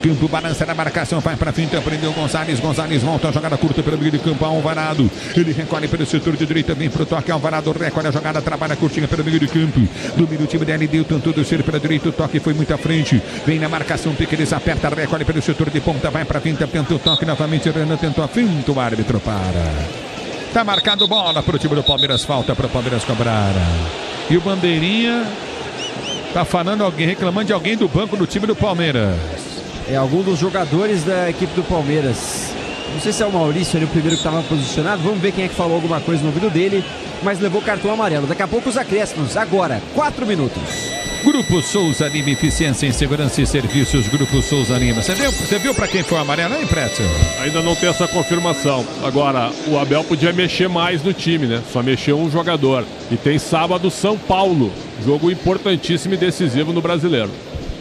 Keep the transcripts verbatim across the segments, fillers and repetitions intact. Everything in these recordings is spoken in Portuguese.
Campo, balança na marcação, vai pra finta, prendeu Gonzalez, Gonzalez volta a jogada curta pelo meio de campo, Alvarado, ele recolhe pelo setor de direita, vem pro toque, Alvarado recolhe a jogada, trabalha curtinha pelo meio de campo, domina o time da L D, tentou descer pela direita, o toque foi muito à frente, vem na marcação, Piqueires aperta, recolhe pelo setor de ponta, vai pra finta, tenta o toque novamente, Renan tentou a finta, o árbitro para. Tá marcado bola pro time do Palmeiras, falta pro Palmeiras cobrar. E o Bandeirinha tá falando alguém, reclamando de alguém do banco do time do Palmeiras. É algum dos jogadores da equipe do Palmeiras. Não sei se é o Maurício ali, o primeiro que estava posicionado. Vamos ver quem é que falou alguma coisa no ouvido dele. Mas levou cartão amarelo. Daqui a pouco os acréscimos. Agora, quatro minutos. Grupo Souza Lima, eficiência em segurança e serviços. Grupo Souza Lima. Você viu, você viu para quem foi o amarelo, hein, Pretzel? Ainda não tem essa confirmação. Agora, o Abel podia mexer mais no time, né? Só mexeu um jogador. E tem sábado São Paulo. Jogo importantíssimo e decisivo no Brasileiro.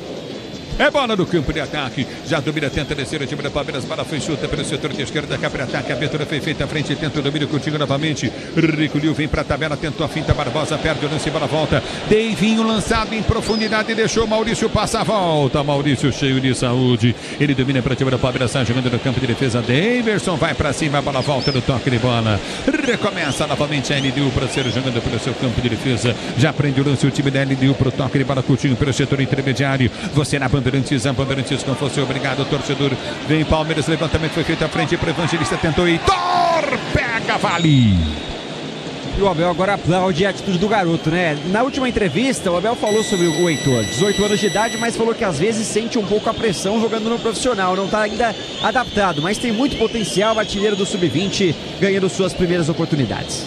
É bola no campo de ataque. Já domina, tenta descer o time da Palmeiras. Bola foi chuta pelo setor de esquerda. Cá para ataque. A abertura foi feita à frente. Tenta o domínio contigo novamente. Recolheu, vem para a tabela. Tentou a finta. Barbosa perde o lance. Bola volta. Deivinho lançado em profundidade. Deixou Maurício passar a volta. Maurício cheio de saúde. Ele domina para o time da Palmeiras. Está jogando no campo de defesa. Daverson vai para cima. A bola volta no toque de bola. Recomeça novamente a L D U para ser jogando pelo seu campo de defesa. Já prende o lance o time da L D U para o toque de bola curtinho pelo setor intermediário. Você na banda. Bandeirantes, Bandeirantes não fosse obrigado, torcedor, vem Palmeiras, levantamento foi feito à frente para o Evangelista, tentou e Thor pega, vale. E o Abel agora aplaude a atitude do garoto, né? Na última entrevista, o Abel falou sobre o Heitor, dezoito anos de idade, mas falou que às vezes sente um pouco a pressão jogando no profissional, não está ainda adaptado, mas tem muito potencial, artilheiro do sub vinte, ganhando suas primeiras oportunidades.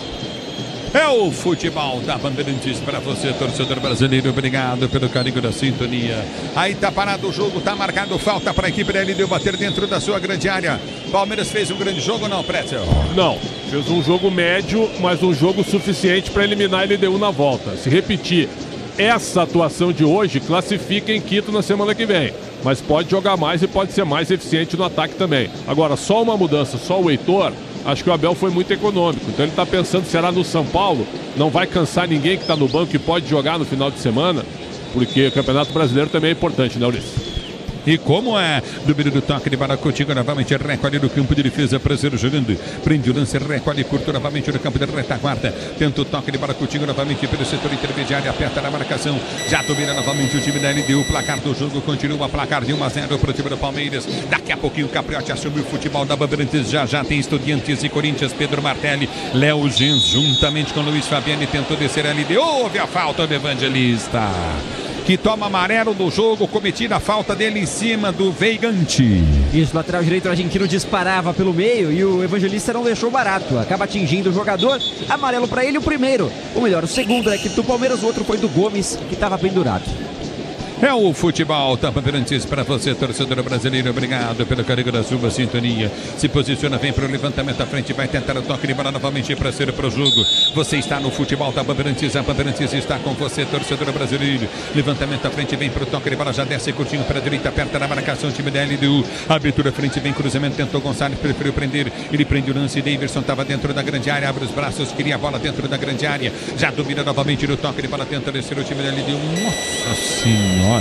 É o futebol da Bandeirantes para você, torcedor brasileiro. Obrigado pelo carinho da sintonia. Aí tá parado o jogo, tá marcado falta para a equipe da L D U bater dentro da sua grande área. Palmeiras fez um grande jogo ou não, Pretzel? Não, fez um jogo médio, mas um jogo suficiente para eliminar a L D U na volta. Se repetir essa atuação de hoje, classifica em quinto na semana que vem. Mas pode jogar mais e pode ser mais eficiente no ataque também. Agora, só uma mudança, só o Heitor. Acho que o Abel foi muito econômico. Então ele está pensando, será no São Paulo? Não vai cansar ninguém que está no banco e pode jogar no final de semana? Porque o Campeonato Brasileiro também é importante, né, Ulisses? E como é? Domínio do toque de bola contigo novamente, recolhe no campo de defesa, prazer jogando, prende o lance, recolhe curto novamente no campo de retaguarda, tenta o toque de bola contigo novamente pelo setor intermediário, aperta na marcação, já domina novamente o time da L D U, placar do jogo continua, placar de um a zero para o time do Palmeiras. Daqui a pouquinho o Capriotti assumiu o futebol da Bandeirantes, já já tem Estudiantes e Corinthians, Pedro Martelli, Léo Gens juntamente com Luiz Fabiani, tentou descer a L D U, houve a falta do Evangelista, que toma amarelo do jogo, cometida a falta dele em cima do Veigante. Isso, lateral direito argentino disparava pelo meio e o Evangelista não deixou barato. Acaba atingindo o jogador, amarelo para ele o primeiro. Ou melhor, o segundo da equipe do Palmeiras, o outro foi do Gomes, que estava pendurado. É o futebol da Bandeirantes para você, torcedor brasileiro. Obrigado pelo carinho da sua sintonia. Se posiciona, vem para o levantamento à frente, vai tentar o toque de bola novamente para ser para o jogo. Você está no futebol da Bandeirantes, a Bandeirantes está com você, torcedor brasileiro. Levantamento à frente, vem para o toque de bola, já desce curtinho para a direita, aperta na marcação, time da L D U. Abertura à frente, vem cruzamento, tentou Gonçalves, preferiu prender. Ele prende o lance, Daverson estava dentro da grande área, abre os braços, queria a bola dentro da grande área. Já domina novamente no toque de bola, tenta descer o time da L D U. Nossa Senhora!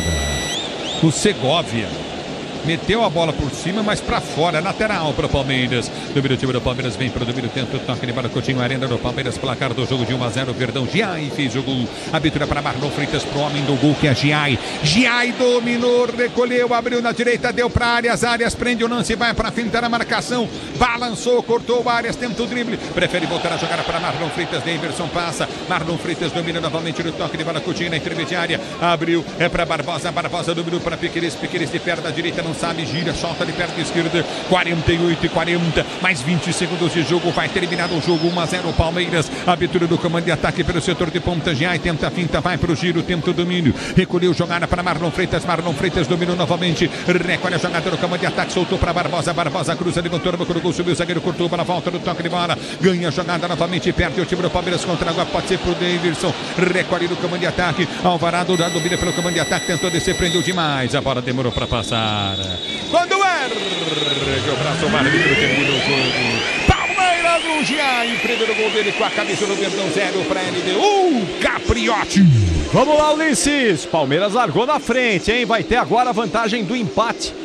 O Segovia meteu a bola por cima, mas para fora, lateral para o Palmeiras. Domínio do time do Palmeiras, vem para o domínio, tenta o toque de bola, Coutinho, Arena do Palmeiras, placar do jogo de um a zero, perdão, Giai fez o gol, abertura para Marlon Freitas, pro homem do gol que é Giai, Giai dominou, recolheu, abriu na direita, deu para Arias, Arias prende o lance, vai para finta na marcação, balançou, cortou o Arias, tenta o drible, prefere voltar a jogar para Marlon Freitas, Daverson passa, Marlon Freitas domina novamente no toque de bola, Coutinho na intermediária, abriu, é para Barbosa, Barbosa dominou para Piqueires, Piqueires de perna direita, não sabe, gira, solta de perna esquerda, quarenta e oito e quarenta, mais vinte segundos de jogo, vai terminar o jogo, um a zero Palmeiras, abertura do comando de ataque pelo setor de ponta, Giai tenta a finta, vai para o giro, tenta o domínio, recolheu jogada para Marlon Freitas, Marlon Freitas dominou novamente, recolhe a jogada no comando de ataque, soltou para Barbosa, Barbosa cruza, levantou, colocou, subiu, o zagueiro cortou para a volta do toque de bola, ganha a jogada novamente, perde o time do Palmeiras contra água, pode ser pro Daverson, recolhe no comando de ataque, Alvarado já domina pelo comando de ataque, tentou descer, prendeu demais, a bola demorou para passar. Quando ergue o braço, o árbitro terminou o jogo. Palmeiras, o Giai, primeiro gol dele com a cabeça do Verdão, zero para a L D U, Capriotti. Vamos lá, Ulisses. Palmeiras largou na frente, hein? Vai ter agora a vantagem do empate